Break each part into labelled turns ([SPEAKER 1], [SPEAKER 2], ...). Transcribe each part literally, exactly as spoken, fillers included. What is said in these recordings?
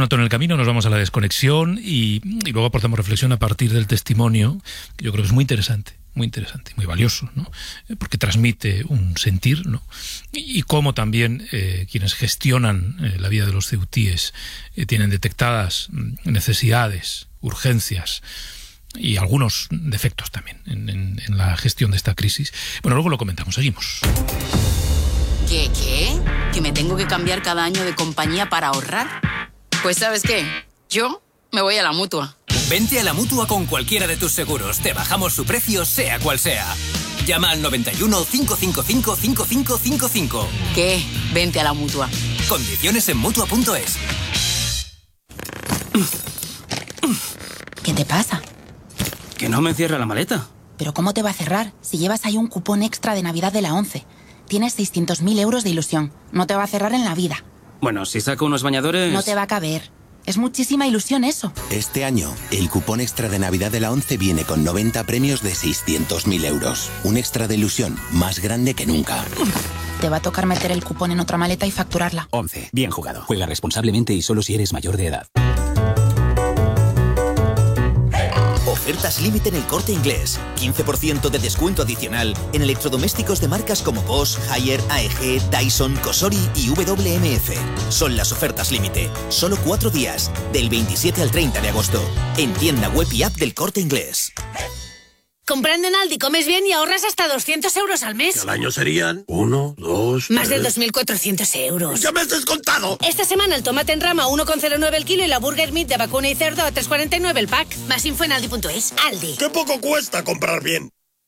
[SPEAKER 1] un alto en el camino, nos vamos a la desconexión y, y luego aportamos reflexión a partir del testimonio, que yo creo que es muy interesante, muy interesante, muy valioso, ¿no? Porque transmite un sentir, ¿no? Y, y cómo también eh, quienes gestionan eh, la vida de los ceutíes eh, tienen detectadas necesidades, urgencias y algunos defectos también en, en, en la gestión de esta crisis. Bueno, luego lo comentamos, seguimos.
[SPEAKER 2] ¿Qué, qué? ¿Que me tengo que cambiar cada año de compañía para ahorrar? Pues ¿sabes qué? Yo me voy a la Mutua.
[SPEAKER 3] Vente a la Mutua con cualquiera de tus seguros. Te bajamos su precio, sea cual sea. Llama al noventa y uno, cinco cinco cinco, cinco cinco cinco cinco.
[SPEAKER 2] ¿Qué? Vente a la Mutua.
[SPEAKER 3] Condiciones en Mutua punto es.
[SPEAKER 2] ¿Qué te pasa?
[SPEAKER 4] Que no me cierra la maleta.
[SPEAKER 2] ¿Pero cómo te va a cerrar? Si llevas ahí un cupón extra de Navidad de la ONCE. Tienes seiscientos mil euros de ilusión. No te va a cerrar en la vida.
[SPEAKER 4] Bueno, si saco unos bañadores...
[SPEAKER 2] No te va a caber. Es muchísima ilusión eso.
[SPEAKER 5] Este año, el cupón extra de Navidad de la ONCE viene con noventa premios de seiscientos mil euros. Un extra de ilusión más grande que nunca.
[SPEAKER 2] Te va a tocar meter el cupón en otra maleta y facturarla.
[SPEAKER 6] ONCE. Bien jugado. Juega responsablemente y solo si eres mayor de edad.
[SPEAKER 7] Ofertas límite en El Corte Inglés. quince por ciento de descuento adicional en electrodomésticos de marcas como Bosch, Haier, A E G, Dyson, Cosori y W M F. Son las ofertas límite. Solo cuatro días, del veintisiete al treinta de agosto. En tienda web y app del Corte Inglés.
[SPEAKER 8] Comprando en Aldi comes bien y ahorras hasta doscientos euros al mes.
[SPEAKER 9] Que al año serían uno, dos,
[SPEAKER 8] Más
[SPEAKER 9] tres...
[SPEAKER 8] de dos mil cuatrocientos euros.
[SPEAKER 9] ¡Ya me has descontado!
[SPEAKER 8] Esta semana el tomate en rama a uno coma cero nueve el kilo y la burger meat de vacuna y cerdo a tres coma cuarenta y nueve el pack. Más info en aldi punto es. Aldi.
[SPEAKER 9] ¡Qué poco cuesta comprar bien!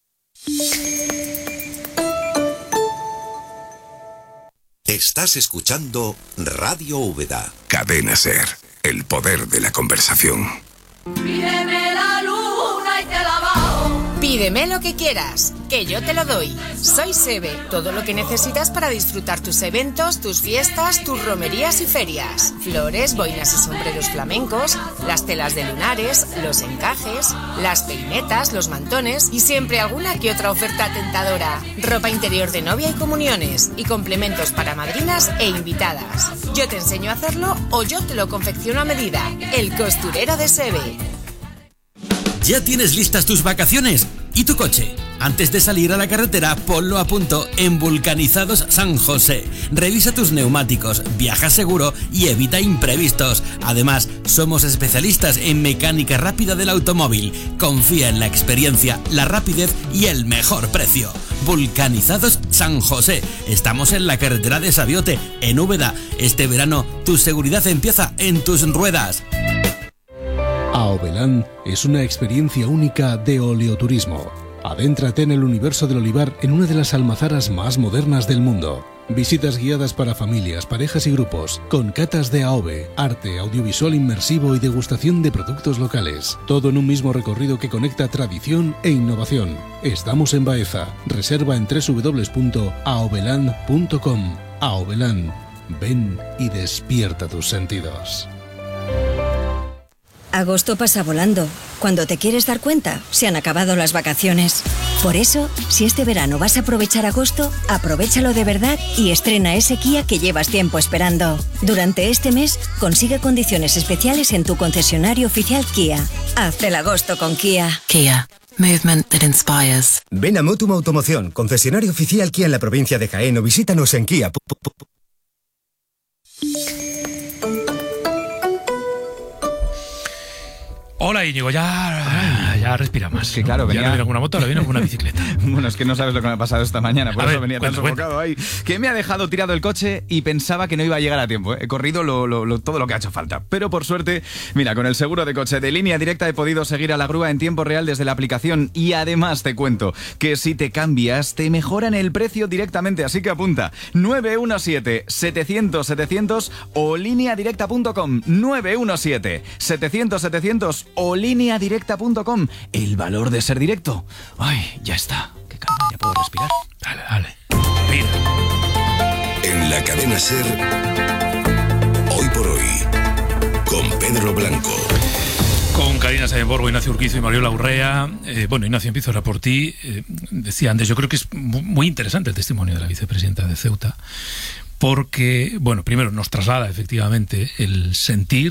[SPEAKER 10] Estás escuchando Radio Úbeda. Cadena SER, el poder de la conversación.
[SPEAKER 11] Pídeme la luna y te la bajo.
[SPEAKER 12] Pídeme lo que quieras, que yo te lo doy. Soy Sebe, todo lo que necesitas para disfrutar tus eventos, tus fiestas, tus romerías y ferias. Flores, boinas y sombreros flamencos, las telas de lunares, los encajes, las peinetas, los mantones y siempre alguna que otra oferta tentadora. Ropa interior de novia y comuniones y complementos para madrinas e invitadas. Yo te enseño a hacerlo o yo te lo confecciono a medida. El costurero de Sebe.
[SPEAKER 13] ¿Ya tienes listas tus vacaciones? ¿Y tu coche? Antes de salir a la carretera, ponlo a punto en Vulcanizados San José. Revisa tus neumáticos, viaja seguro y evita imprevistos. Además, somos especialistas en mecánica rápida del automóvil. Confía en la experiencia, la rapidez y el mejor precio. Vulcanizados San José. Estamos en la carretera de Sabiote, en Úbeda. Este verano, tu seguridad empieza en tus ruedas.
[SPEAKER 14] Aovelán es una experiencia única de oleoturismo. Adéntrate en el universo del olivar en una de las almazaras más modernas del mundo. Visitas guiadas para familias, parejas y grupos, con catas de AOVE, arte, audiovisual inmersivo y degustación de productos locales. Todo en un mismo recorrido que conecta tradición e innovación. Estamos en Baeza. Reserva en doble u doble u doble u punto aovelán punto com. Aovelán. Ven y despierta tus sentidos.
[SPEAKER 15] Agosto pasa volando. Cuando te quieres dar cuenta, se han acabado las vacaciones. Por eso, si este verano vas a aprovechar agosto, aprovéchalo de verdad y estrena ese Kia que llevas tiempo esperando. Durante este mes, consigue condiciones especiales en tu concesionario oficial Kia. Haz el agosto con Kia.
[SPEAKER 16] Kia. Movement that inspires.
[SPEAKER 17] Ven a Motum Automoción, concesionario oficial Kia en la provincia de Jaén o visítanos en Kia.
[SPEAKER 1] Hola Íñigo, ya, ya respira más.
[SPEAKER 18] Que claro, venía...
[SPEAKER 1] Ya no viene con una moto, ahora viene con una bicicleta.
[SPEAKER 18] Bueno, es que no sabes lo que me ha pasado esta mañana, por
[SPEAKER 1] a
[SPEAKER 18] eso
[SPEAKER 1] ver,
[SPEAKER 18] venía tan sofocado ahí. Que me ha dejado tirado el coche y pensaba que no iba a llegar a tiempo, ¿eh? He corrido lo, lo, lo, todo lo que ha hecho falta. Pero por suerte, mira, con el seguro de coche de Línea Directa he podido seguir a la grúa en tiempo real desde la aplicación y además te cuento que si te cambias, te mejoran el precio directamente, así que apunta nueve uno siete, setecientos, setecientos o línea directa punto com. nueve uno siete, setecientos, setecientos o línea directa punto com. El valor de ser directo. Ay, ya está. Qué calma, ya puedo respirar.
[SPEAKER 1] Dale, dale. Mira.
[SPEAKER 10] En la cadena SER, hoy por hoy, con Pedro Blanco.
[SPEAKER 1] Con Karina Saenborgo, Ignacio Urquizo y Mariola Urrea. Eh, bueno, Ignacio, empiezo ahora por ti. Eh, decía antes, yo creo que es muy interesante el testimonio de la vicepresidenta de Ceuta, porque, bueno, primero nos traslada efectivamente el sentir